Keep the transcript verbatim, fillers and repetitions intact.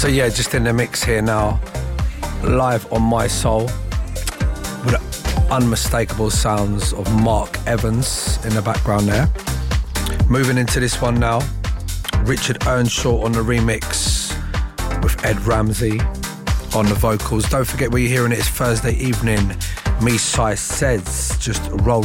So yeah, just in the mix here now, live on My Soul, with the unmistakable sounds of Mark Evans in the background there. Moving into this one now, Richard Earnshaw on the remix with Ed Ramsey on the vocals. Don't forget where you're hearing it, it's Thursday evening. Me Sai Says just rolled